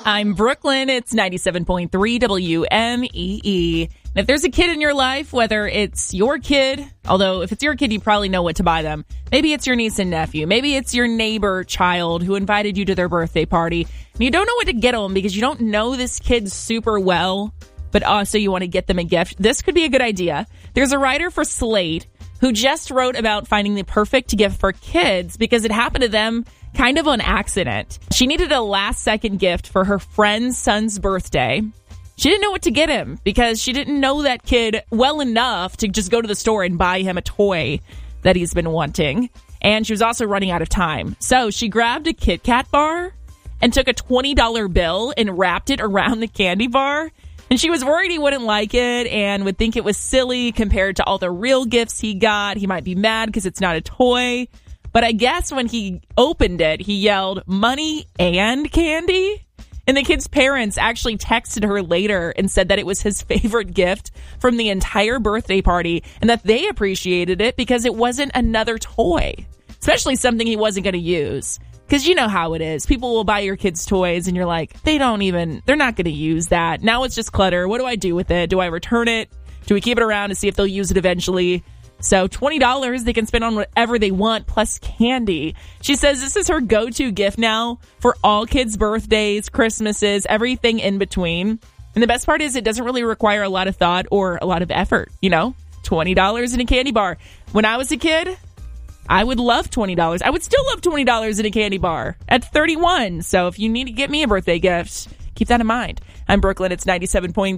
I'm Brooklyn. It's 97.3 WMEE. And if there's a kid in your life, whether it's your kid, although if it's your kid, you probably know what to buy them. Maybe it's your niece and nephew. Maybe it's your neighbor child who invited you to their birthday party. And you don't know what to get them because you don't know this kid super well, but also you want to get them a gift. This could be a good idea. There's a writer for Slate who just wrote about finding the perfect gift for kids because it happened to them kind of on accident. She needed a last-second gift for her friend's son's birthday. She didn't know what to get him because she didn't know that kid well enough to just go to the store and buy him a toy that he's been wanting. And she was also running out of time. So she grabbed a Kit Kat bar and took a $20 bill and wrapped it around the candy bar. And she was worried he wouldn't like it and would think it was silly compared to all the real gifts he got. He might be mad because it's not a toy. But I guess when he opened it, he yelled, "Money and candy?" And the kid's parents actually texted her later and said that it was his favorite gift from the entire birthday party and that they appreciated it because it wasn't another toy, especially something he wasn't going to use. Because you know how it is. People will buy your kids toys and you're like, they're not going to use that. Now it's just clutter. What do I do with it? Do I return it? Do we keep it around to see if they'll use it eventually? So $20 they can spend on whatever they want plus candy. She says this is her go-to gift now for all kids' birthdays, Christmases, everything in between. And the best part is it doesn't really require a lot of thought or a lot of effort. You know, $20 in a candy bar. When I was a kid, I would love $20. I would still love $20 in a candy bar at 31. So if you need to get me a birthday gift, keep that in mind. I'm Brooklyn. It's 97.3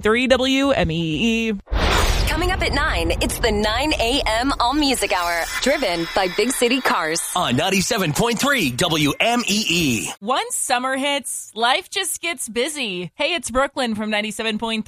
WMEE. Coming up at 9, it's the 9 a.m. All Music Hour, driven by Big City Cars. On 97.3 WMEE. Once summer hits, life just gets busy. Hey, it's Brooklyn from 97.3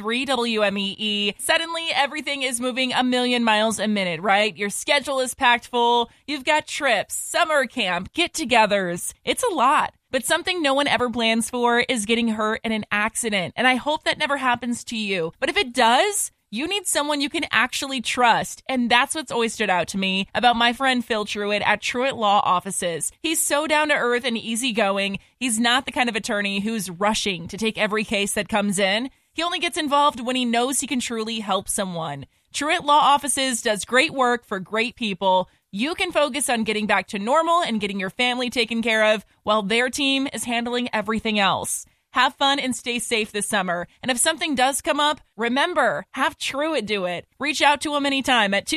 WMEE. Suddenly, everything is moving a million miles a minute, right? Your schedule is packed full. You've got trips, summer camp, get-togethers. It's a lot. But something no one ever plans for is getting hurt in an accident. And I hope that never happens to you. But if it does, you need someone you can actually trust. And that's what's always stood out to me about my friend Phil Truitt at Truitt Law Offices. He's so down to earth and easygoing. He's not the kind of attorney who's rushing to take every case that comes in. He only gets involved when he knows he can truly help someone. Truitt Law Offices does great work for great people. You can focus on getting back to normal and getting your family taken care of while their team is handling everything else. Have fun and stay safe this summer. And if something does come up, remember, have Truitt do it. Reach out to him anytime at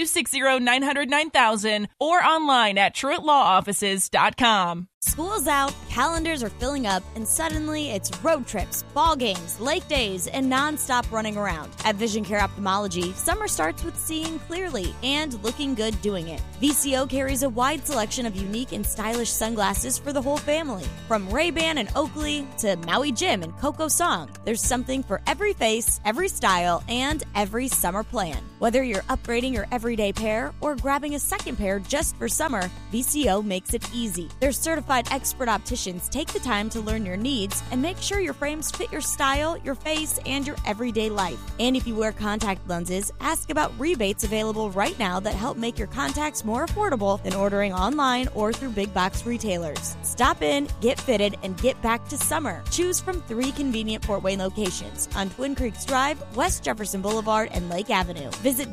260-900-9000 or online at TruittLawOffices.com. School's out, calendars are filling up, and suddenly it's road trips, ball games, lake days, and nonstop running around. At Vision Care Ophthalmology, summer starts with seeing clearly and looking good doing it. VCO carries a wide selection of unique and stylish sunglasses for the whole family. From Ray-Ban and Oakley to Maui Jim and Coco Song, there's something for every face, every style, and every summer plan. Whether you're upgrading your everyday pair or grabbing a second pair just for summer, VCO makes it easy. Their certified expert opticians take the time to learn your needs and make sure your frames fit your style, your face, and your everyday life. And if you wear contact lenses, ask about rebates available right now that help make your contacts more affordable than ordering online or through big box retailers. Stop in, get fitted, and get back to summer. Choose from 3 convenient Fort Wayne locations on Twin Creeks Drive, West Jefferson Boulevard, and Lake Avenue. Visit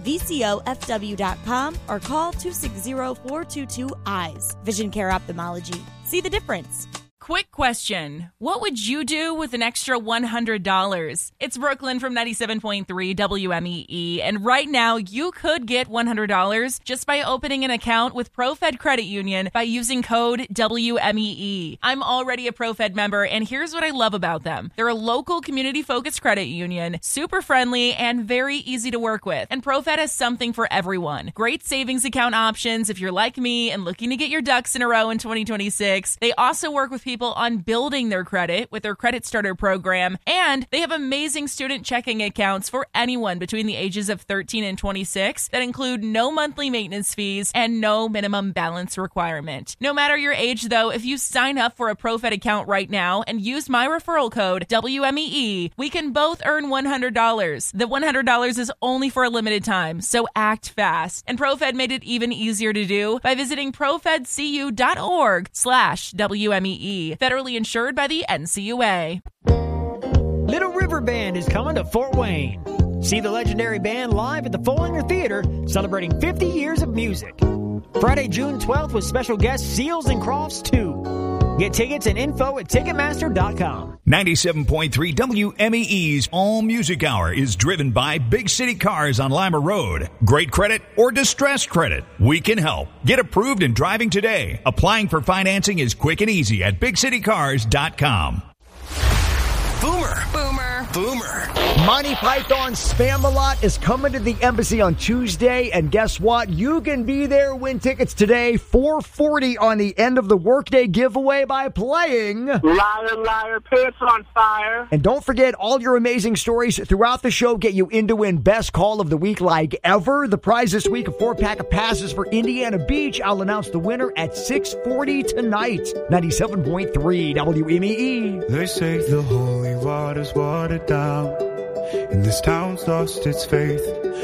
VCOFW.com or call 260-422-EYES. Vision Care Ophthalmology. See the difference. Quick question. What would you do with an extra $100? It's Brooklyn from 97.3 WMEE. And right now, you could get $100 just by opening an account with ProFed Credit Union by using code WMEE. I'm already a ProFed member, and here's what I love about them. They're a local community-focused credit union, super friendly, and very easy to work with. And ProFed has something for everyone. Great savings account options if you're like me and looking to get your ducks in a row in 2026. They also work with people on building their credit with their Credit Starter program, and they have amazing student checking accounts for anyone between the ages of 13 and 26 that include no monthly maintenance fees and no minimum balance requirement. No matter your age, though, if you sign up for a ProFed account right now and use my referral code WMEE, we can both earn $100. The $100 is only for a limited time, so act fast. And ProFed made it even easier to do by visiting profedcu.org/WMEE. Federally insured by the NCUA. River Band is coming to Fort Wayne. See the legendary band live at the Follinger Theater, celebrating 50 years of music. Friday, June 12th with special guests Seals and Crofts 2. Get tickets and info at Ticketmaster.com. 97.3 WMEE's All Music Hour is driven by Big City Cars on Lima Road. Great credit or distressed credit, we can help. Get approved in driving today. Applying for financing is quick and easy at BigCityCars.com. Boomer. Boomer. Boomer. Monty Python's Spam-A-Lot is coming to the Embassy on Tuesday, and guess what? You can be there, win tickets today, $440 on the end of the workday giveaway by playing Liar, Liar, Pants on Fire. And don't forget, all your amazing stories throughout the show get you in to win Best Call of the Week like ever. The prize this week, a 4-pack of passes for Indiana Beach. I'll announce the winner at 6:40 tonight. 97.3 WMEE. They say the holy water's watered down, and this town's lost its faith.